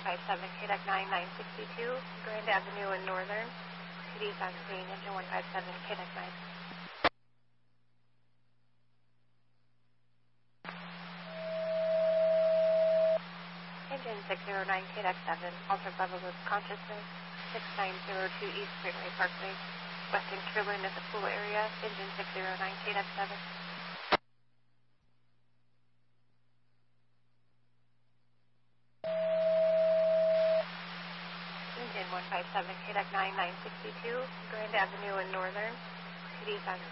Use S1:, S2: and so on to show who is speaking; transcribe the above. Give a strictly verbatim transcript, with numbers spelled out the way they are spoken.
S1: five seven, K D E C nine nine sixty-two, Grand Avenue in Northern. Cities on scene, engine one five seven, K D E C nine. Engine six zero nine, K D E C seven, altered level of consciousness, six nine zero two East Freeway Parkway, Western Kierland at the pool area, engine six zero nine, K D E C seven. Engine one five seven, K D E C nine nine sixty-two, Grand Avenue in Northern, cities on